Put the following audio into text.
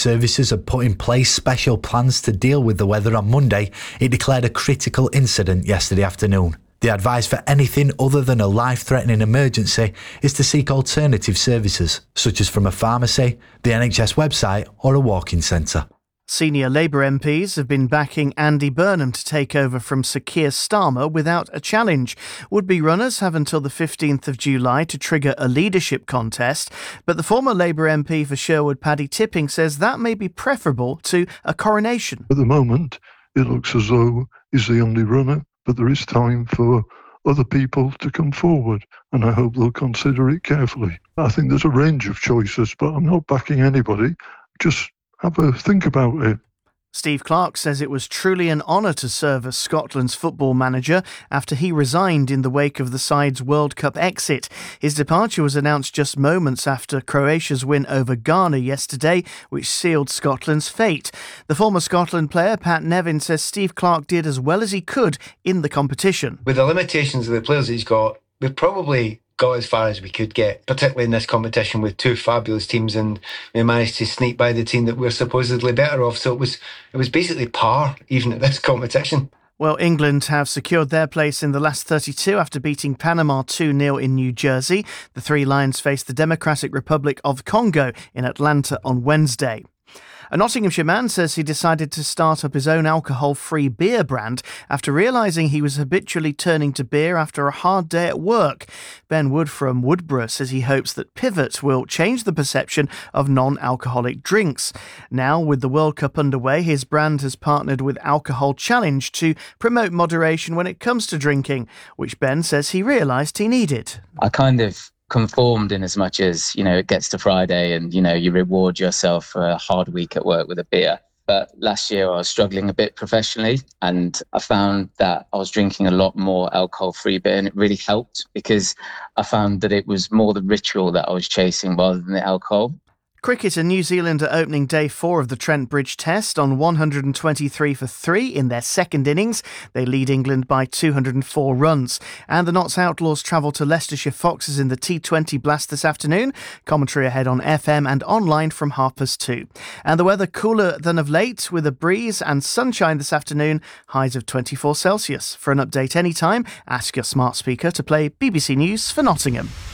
services had put in place special plans to deal with the weather on Monday, it declared a critical incident yesterday afternoon. The advice for anything other than a life-threatening emergency is to seek alternative services, such as from a pharmacy, the NHS website or a walk-in centre. Senior Labour MPs have been backing Andy Burnham to take over from Sir Keir Starmer without a challenge. Would-be runners have until the 15th of July to trigger a leadership contest, but the former Labour MP for Sherwood, Paddy Tipping, says that may be preferable to a coronation. At the moment, it looks as though he's the only runner, but there is time for other people to come forward, and I hope they'll consider it carefully. I think there's a range of choices, but I'm not backing anybody. Just have a think about it. Steve Clarke says it was truly an honour to serve as Scotland's football manager after he resigned in the wake of the side's World Cup exit. His departure was announced just moments after Croatia's win over Ghana yesterday, which sealed Scotland's fate. The former Scotland player, Pat Nevin, says Steve Clarke did as well as he could in the competition. With the limitations of the players he's got, we've probably got as far as we could get, particularly in this competition with two fabulous teams, and we managed to sneak by the team that we're supposedly better off. So it was basically par even at this competition. Well, England have secured their place in the last 32 after beating Panama 2-0 in New Jersey. The Three Lions face the Democratic Republic of Congo in Atlanta on Wednesday. A Nottinghamshire man says he decided to start up his own alcohol-free beer brand after realising he was habitually turning to beer after a hard day at work. Ben Wood from Woodborough says he hopes that Pivot will change the perception of non-alcoholic drinks. Now, with the World Cup underway, his brand has partnered with Alcohol Challenge to promote moderation when it comes to drinking, which Ben says he realised he needed. I kind of conformed in as much as, it gets to Friday and, you reward yourself for a hard week at work with a beer. But last year I was struggling a bit professionally, and I found that I was drinking a lot more alcohol-free beer, and it really helped because I found that it was more the ritual that I was chasing rather than the alcohol. Cricket and New Zealand are opening day 4 of the Trent Bridge Test on 123 for 3 in their second innings. They lead England by 204 runs. And the Notts Outlaws travel to Leicestershire Foxes in the T20 Blast this afternoon. Commentary ahead on FM and online from 2:30. And the weather cooler than of late with a breeze and sunshine this afternoon, highs of 24 Celsius. For an update anytime, ask your smart speaker to play BBC News for Nottingham.